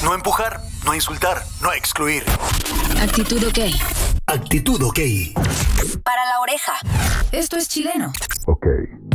No empujar, no insultar, no excluir. Actitud OK. Actitud OK. Para la oreja. Esto es chileno. OK.